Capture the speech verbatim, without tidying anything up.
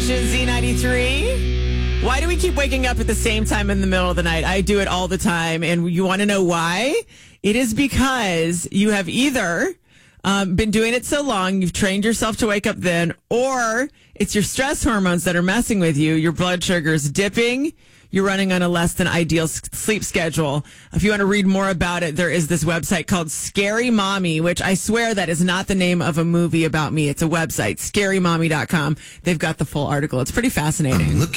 station, Z ninety-three. Why do we keep waking up at the same time in the middle of the night? I do it all the time. And you want to know why? It is because you have either um, been doing it so long, you've trained yourself to wake up then, or it's your stress hormones that are messing with you. Your blood sugar is dipping. You're running on a less than ideal sleep schedule. If you want to read more about it, there is this website called Scary Mommy, which I swear that is not the name of a movie about me. It's a website, scary mommy dot com. They've got the full article. It's pretty fascinating.